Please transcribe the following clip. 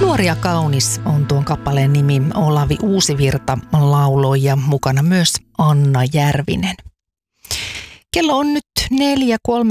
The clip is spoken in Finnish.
Nuori ja kaunis on tuon kappaleen nimi. Olavi Uusivirta lauloi ja mukana myös Anna Järvinen. Kello on nyt 4.30.